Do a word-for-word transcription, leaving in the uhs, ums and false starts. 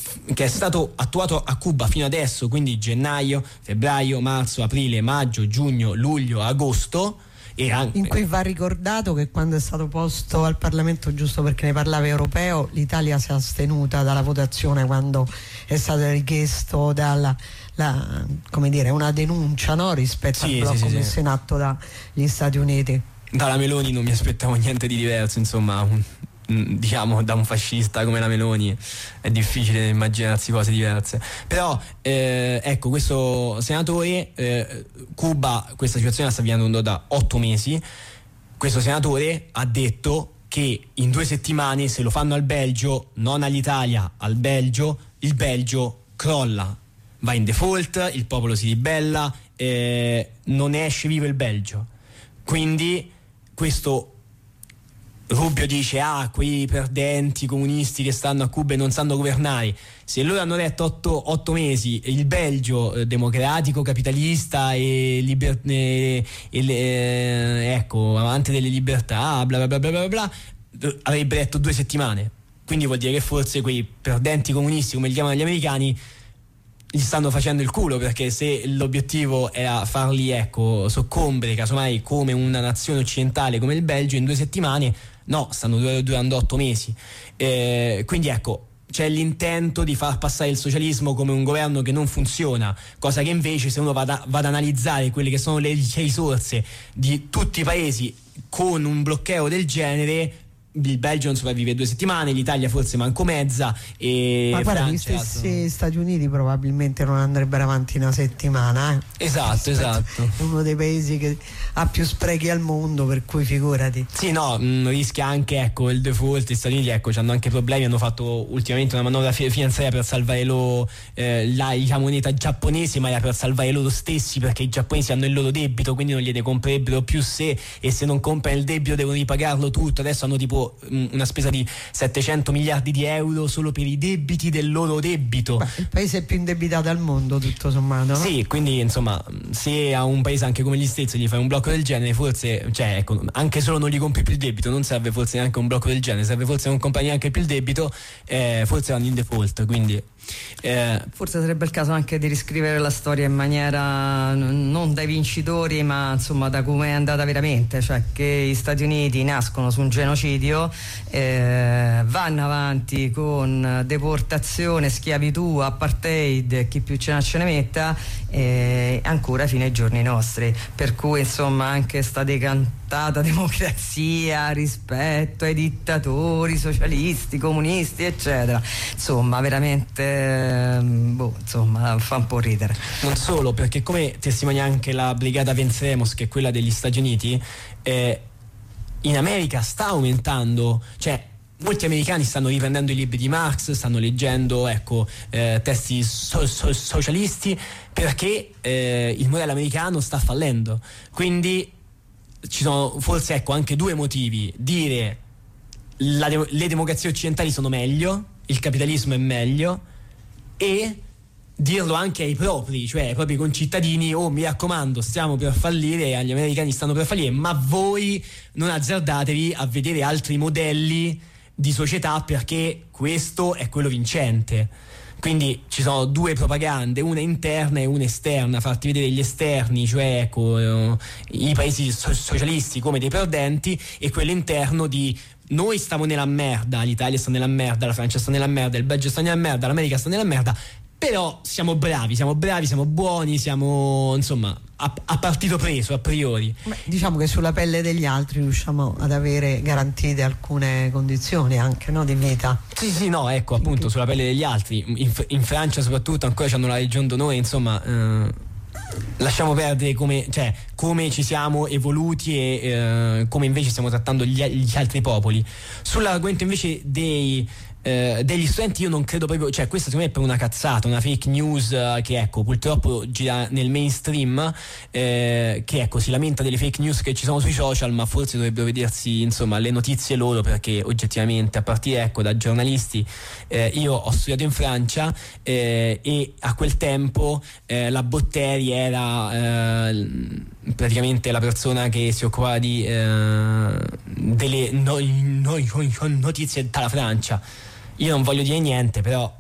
che è stato attuato a Cuba fino adesso, quindi gennaio, febbraio, marzo, aprile, maggio, giugno, luglio, agosto. E anche... in cui va ricordato che quando è stato posto al Parlamento, giusto perché ne parlava, europeo, l'Italia si è astenuta dalla votazione quando è stato richiesto dalla la, come dire, una denuncia, no, rispetto sì, al blocco sì, sì, messo sì. in atto dagli Stati Uniti. Dalla Meloni non mi aspettavo niente di diverso, insomma, un, diciamo, da un fascista come la Meloni è difficile immaginarsi cose diverse. Però eh, ecco, questo senatore, eh, Cuba questa situazione la sta vivendo da otto mesi. Questo senatore ha detto che in due settimane, se lo fanno al Belgio, non all'Italia, al Belgio, il Belgio crolla, va in default, il popolo si ribella, eh, non ne esce vivo il Belgio. Quindi questo Rubio dice: ah, quei perdenti comunisti che stanno a Cuba e non sanno governare. Se loro hanno detto otto, otto mesi il Belgio eh, democratico, capitalista e, liber- e, e eh, ecco, amante delle libertà, bla bla bla bla bla bla, avrebbe detto due settimane. Quindi vuol dire che forse quei perdenti comunisti, come li chiamano gli americani, gli stanno facendo il culo, perché se l'obiettivo era farli, ecco, soccombere casomai come una nazione occidentale come il Belgio in due settimane, no, stanno durando otto mesi. Eh, quindi ecco, c'è l'intento di far passare il socialismo come un governo che non funziona, cosa che invece, se uno va, da, va ad analizzare quelle che sono le risorse di tutti i paesi con un blocchetto del genere, il Belgio non sopravvive due settimane, l'Italia forse manco mezza, e ma guarda, Francia, gli stessi sono... Stati Uniti probabilmente non andrebbero avanti una settimana, eh. esatto esatto è uno dei paesi che ha più sprechi al mondo, per cui figurati. Sì, no, mh, rischia anche, ecco, il default. Gli Stati Uniti, ecco, hanno anche problemi, hanno fatto ultimamente una manovra fi- finanziaria per salvare loro eh, la, la moneta giapponese, ma era per salvare loro stessi, perché i giapponesi hanno il loro debito, quindi non gliene comprerebbero più se, e se non comprano il debito devono ripagarlo tutto. Adesso hanno tipo mh, una spesa di settecento miliardi di euro solo per i debiti del loro debito. Beh, il paese più indebitato al mondo, tutto sommato, no? Sì, quindi insomma, se a un paese anche come gli Stati gli fai un blocco del genere, forse, cioè, ecco, anche solo non gli compri più il debito, non serve forse neanche un blocco del genere, serve forse non comprare neanche più il debito, eh, forse vanno in default, quindi eh, forse sarebbe il caso anche di riscrivere la storia in maniera non dai vincitori, ma insomma da come è andata veramente, cioè che gli Stati Uniti nascono su un genocidio, eh, vanno avanti con deportazione, schiavitù, apartheid, chi più ce ne ce ne metta, eh, ancora fino ai giorni nostri, per cui insomma anche sta decantata democrazia, rispetto ai dittatori socialisti, comunisti eccetera, insomma veramente boh, insomma fa un po' ridere. Non solo, perché come testimonia anche la brigata Venceremos, che è quella degli Stati Uniti, eh, in America sta aumentando, cioè molti americani stanno riprendendo i libri di Marx, stanno leggendo, ecco, eh, testi so- so- socialisti, perché eh, il modello americano sta fallendo. Quindi ci sono forse, ecco, anche due motivi: dire la de- le democrazie occidentali sono meglio, il capitalismo è meglio, e dirlo anche ai propri, cioè ai propri concittadini: oh, mi raccomando, stiamo per fallire, agli americani stanno per fallire, ma voi non azzardatevi a vedere altri modelli di società, perché questo è quello vincente. Quindi ci sono due propagande, una interna e una esterna: farti vedere gli esterni, cioè ecco, eh, i paesi so- socialisti come dei perdenti, e quello interno di noi stiamo nella merda, l'Italia sta nella merda, la Francia sta nella merda, il Belgio sta nella merda, l'America sta nella merda, però siamo bravi, siamo bravi, siamo buoni, siamo insomma a, a partito preso a priori. Beh, diciamo che sulla pelle degli altri riusciamo ad avere garantite alcune condizioni anche, no, di vita. Sì, sì, no, ecco, appunto, sulla pelle degli altri. In, in Francia soprattutto ancora hanno la Legion d'Onore, insomma, eh, lasciamo perdere come, cioè, come ci siamo evoluti e eh, come invece stiamo trattando gli, gli altri popoli. Sull'argomento invece dei Eh, degli studenti, io non credo proprio, cioè questa secondo me è per una cazzata, una fake news eh, che ecco purtroppo gira nel mainstream, eh, che ecco si lamenta delle fake news che ci sono sui social, ma forse dovrebbero vedersi insomma le notizie loro, perché oggettivamente, a partire ecco da giornalisti, eh, io ho studiato in Francia, eh, e a quel tempo eh, la Botteri era eh, praticamente la persona che si occupava di eh, delle no, no, no, notizie dalla Francia. Io non voglio dire niente, però